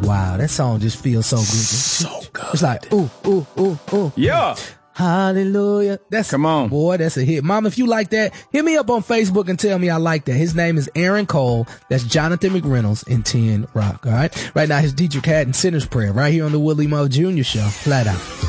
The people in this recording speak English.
Wow, that song just feels so good. So good. It's like, ooh, ooh, ooh, ooh. Yeah. Hallelujah. Come on. Boy, that's a hit. Mom, if you like that, hit me up on Facebook and tell me I like that. His name is Aaron Cole. That's Jonathan McReynolds in 10 Rock. All right. Right now, his Dietrich Haddon Sinner's Prayer right here on the Willie Moe Jr. Show. Flat out.